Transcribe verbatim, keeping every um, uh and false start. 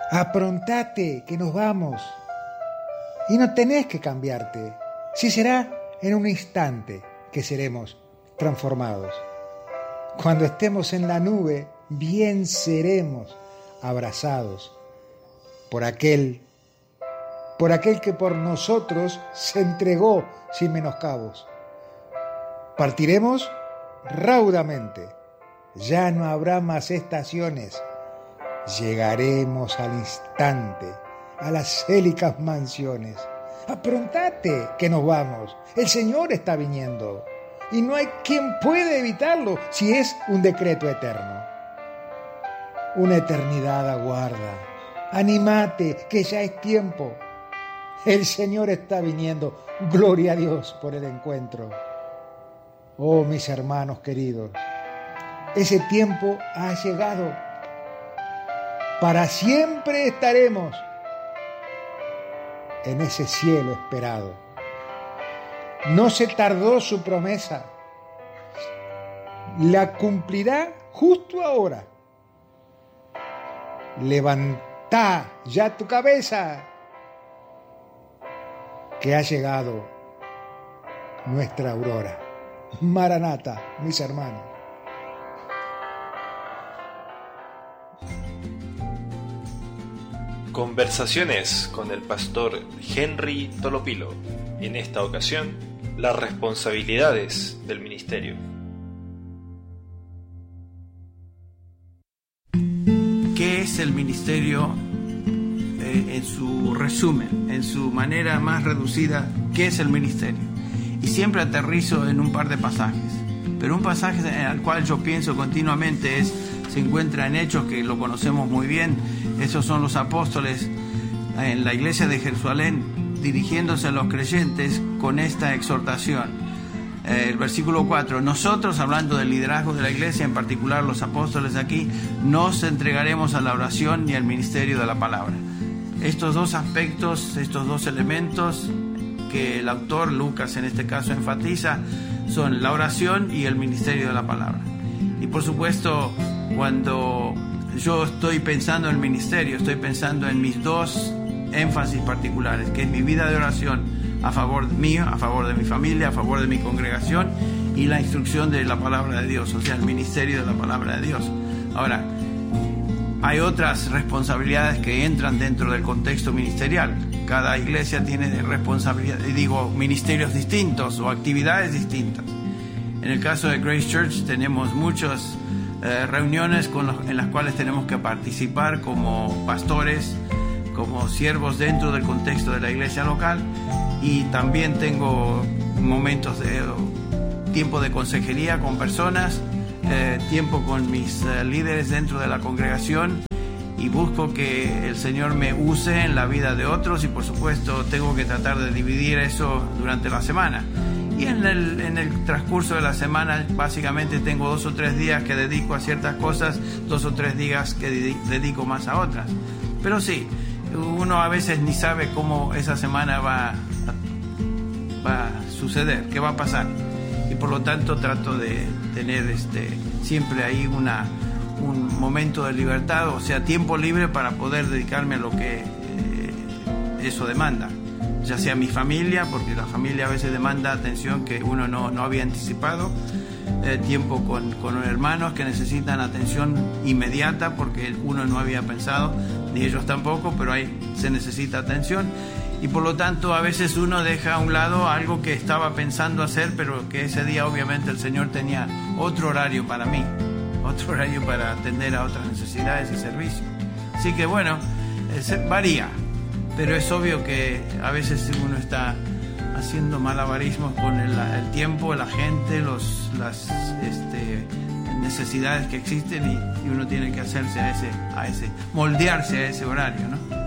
Aprontate, que nos vamos. Y no tenés que cambiarte. Si será en un instante que seremos transformados. Cuando estemos en la nube, bien seremos abrazados por aquel, por aquel que por nosotros se entregó sin menoscabos. Partiremos raudamente. Ya no habrá más estaciones. Llegaremos al instante a las célicas mansiones. Aprontate, que nos vamos. El Señor está viniendo. Y no hay quien pueda evitarlo si es un decreto eterno. Una eternidad aguarda. Anímate, que ya es tiempo. El Señor está viniendo. Gloria a Dios por el encuentro. Oh, mis hermanos queridos, ese tiempo ha llegado. Para siempre estaremos en ese cielo esperado. No se tardó su promesa. La cumplirá justo ahora. Levantá ya tu cabeza, que ha llegado nuestra aurora. Maranata, mis hermanos. Conversaciones con el pastor Henry Tolopilo. En esta ocasión, las responsabilidades del ministerio. ¿Qué es el ministerio? Eh, en su resumen, en su manera más reducida, ¿qué es el ministerio? Y siempre aterrizo en un par de pasajes, pero un pasaje al cual yo pienso continuamente es, se encuentra en Hechos, que lo conocemos muy bien. Esos son los apóstoles en la iglesia de Jerusalén dirigiéndose a los creyentes con esta exhortación. El versículo cuatro: nosotros, hablando del liderazgo de la iglesia, en particular los apóstoles aquí, nos entregaremos a la oración y al ministerio de la palabra. Estos dos aspectos, estos dos elementos que el autor, Lucas en este caso, enfatiza, son la oración y el ministerio de la palabra. Y por supuesto, cuando yo estoy pensando en el ministerio, estoy pensando en mis dos énfasis particulares, que es mi vida de oración a favor mío, a favor de mi familia, a favor de mi congregación, y la instrucción de la palabra de Dios, o sea, el ministerio de la palabra de Dios. Ahora, hay otras responsabilidades que entran dentro del contexto ministerial. Cada iglesia tiene responsabilidades, digo, ministerios distintos o actividades distintas. En el caso de Grace Church tenemos muchas eh, reuniones con los, en las cuales tenemos que participar como pastores, como siervos dentro del contexto de la iglesia local, y también tengo momentos de tiempo de consejería con personas, eh, tiempo con mis eh, líderes dentro de la congregación, y busco que el Señor me use en la vida de otros, y por supuesto tengo que tratar de dividir eso durante la semana. Y en el, en el transcurso de la semana básicamente tengo dos o tres días que dedico a ciertas cosas, dos o tres días que dedico más a otras. Pero sí, uno a veces ni sabe cómo esa semana va a, va a suceder, qué va a pasar. Y por lo tanto trato de tener este, siempre ahí una, un momento de libertad, o sea, tiempo libre para poder dedicarme a lo que eh, eso demanda. Ya sea mi familia, porque la familia a veces demanda atención que uno no, no había anticipado, eh, tiempo con, con hermanos que necesitan atención inmediata porque uno no había pensado, ni ellos tampoco, pero ahí se necesita atención, y por lo tanto a veces uno deja a un lado algo que estaba pensando hacer, pero que ese día obviamente el Señor tenía otro horario para mí, otro horario para atender a otras necesidades y servicios. Así que bueno, eh, varía. Pero es obvio que a veces uno está haciendo malabarismos con el, el tiempo, la gente, los, las este, necesidades que existen, y, y uno tiene que hacerse a ese, a ese, moldearse a ese horario, ¿no?